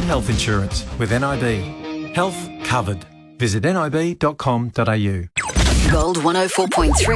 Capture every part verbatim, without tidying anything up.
and health insurance with N I B. Health covered. Visit nib dot com dot a u. Gold one oh four point three.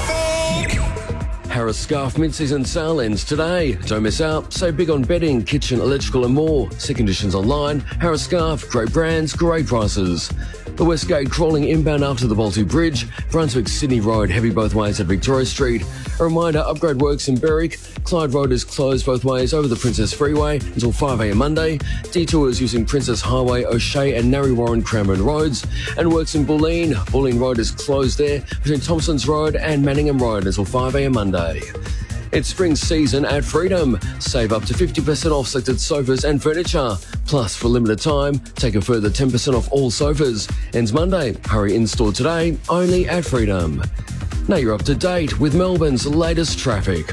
Harris Scarf mid-season sale ends today. Don't miss out. Save big on bedding, kitchen, electrical and more. See conditions online. Harris Scarf, great brands, great prices. The Westgate crawling inbound after the Balti Bridge. Brunswick Sydney Road heavy both ways at Victoria Street. A reminder, upgrade works in Berwick. Clyde Road is closed both ways over the Princess Freeway until five a m Monday. Detours using Princess Highway, O'Shea and Narre Warren Cranbourne Roads. And works in Bulleen. Bulleen Road is closed there between Thompson's Road and Manningham Road until five a m Monday. It's spring season at Freedom. Save up to fifty percent off selected sofas and furniture. Plus, for a limited time, take a further ten percent off all sofas. Ends Monday. Hurry in-store today, only at Freedom. Now you're up to date with Melbourne's latest traffic.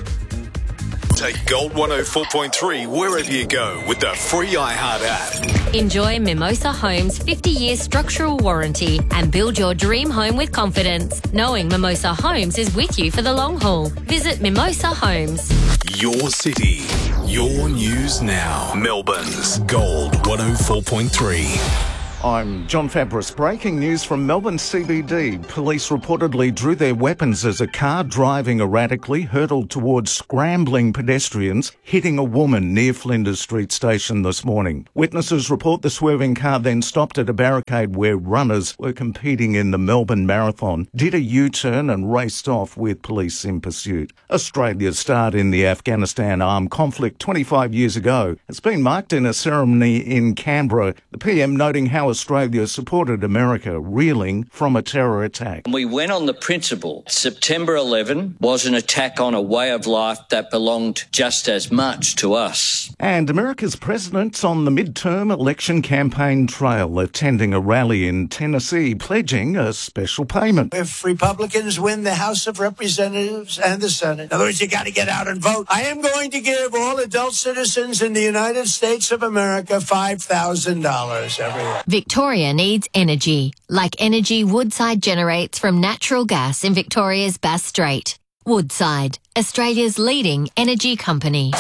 Take Gold one oh four point three wherever you go with the free iHeart app. Enjoy Mimosa Homes' fifty-year structural warranty and build your dream home with confidence, knowing Mimosa Homes is with you for the long haul. Visit Mimosa Homes. Your city, your news now. Melbourne's Gold one oh four point three. I'm John Fabris. Breaking news from Melbourne C B D. Police reportedly drew their weapons as a car driving erratically hurtled towards scrambling pedestrians, hitting a woman near Flinders Street Station this morning. Witnesses report the swerving car then stopped at a barricade where runners were competing in the Melbourne Marathon, did a U-turn and raced off with police in pursuit. Australia's start in the Afghanistan armed conflict twenty-five years ago has been marked in a ceremony in Canberra. The P M noting how Australia supported America reeling from a terror attack. We went on the principle September eleventh was an attack on a way of life that belonged just as much to us. And America's president's on the midterm election campaign trail, attending a rally in Tennessee, pledging a special payment. If Republicans win the House of Representatives and the Senate, in other words, you got to get out and vote. I am going to give all adult citizens in the United States of America five thousand dollars every year. Victoria needs energy, like energy Woodside generates from natural gas in Victoria's Bass Strait. Woodside, Australia's leading energy company.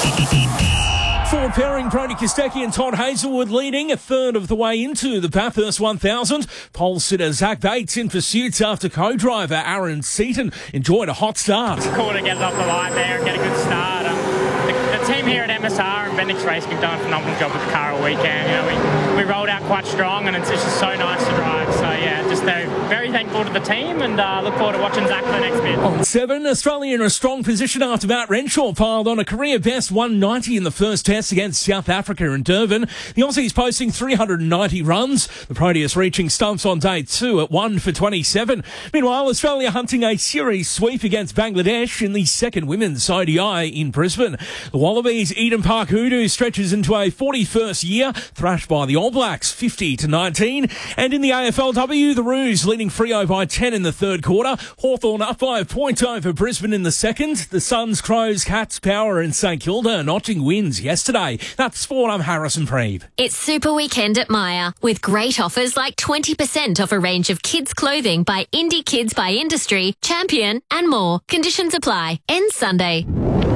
Forward pairing Brodie Kostecki and Todd Hazelwood leading a third of the way into the Bathurst one thousand. Pole sitter Zach Bates in pursuit after co-driver Aaron Seaton enjoyed a hot start. It's cool to get it off the line there and get a good start. Um, the, the team here at M S R and Bendix Racing have done a phenomenal job with the car all weekend. You know, we, we rolled out quite strong and it's just so nice to drive. So yeah, just uh, very thankful to the team and uh, look forward to watching Zach for the next bit. On seven, Australia in a strong position after Matt Renshaw piled on a career best one ninety in the first test against South Africa in Durban. The Aussies posting three hundred ninety runs. The Proteus reaching stumps on day two at one for twenty-seven. Meanwhile, Australia hunting a series sweep against Bangladesh in the second women's O D I in Brisbane. The Wallabies' Eden Park Hoodoo stretches into a forty-first year, thrashed by the All Blacks fifty to nineteen. And in the A F L W, the Roos leading Freo by ten in the third quarter. Hawthorn up by a point over Brisbane in the second. The Suns, Crows, Cats, Power and St Kilda notching wins yesterday. That's sport. I'm Harrison Preeve. It's Super Weekend at Myer with great offers like twenty percent off a range of kids' clothing by Indie Kids by Industry, Champion and more. Conditions apply. Ends Sunday.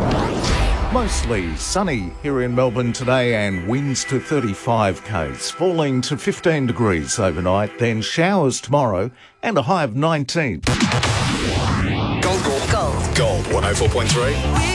Mostly sunny here in Melbourne today and winds to thirty-five k's, falling to fifteen degrees overnight, then showers tomorrow and a high of nineteen. Gold, gold, gold. Gold one oh four point three.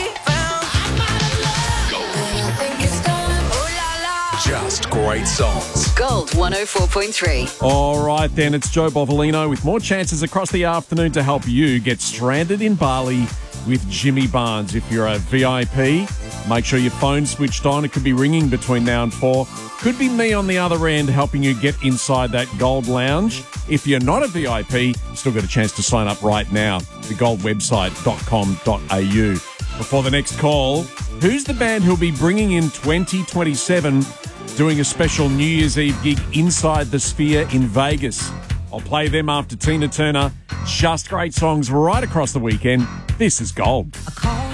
Just great songs. Gold one oh four point three. All right, then, it's Joe Bovolino with more chances across the afternoon to help you get stranded in Bali with Jimmy Barnes. If you're a V I P, make sure your phone's switched on. It could be ringing between now and four. Could be me on the other end helping you get inside that Gold Lounge. If you're not a V I P, you've still got a chance to sign up right now. The gold website dot com dot a u. Before the next call, who's the band who'll be bringing in twenty twenty-seven, doing a special New Year's Eve gig inside the Sphere in Vegas? I'll play them after Tina Turner. Just great songs right across the weekend. This is Gold.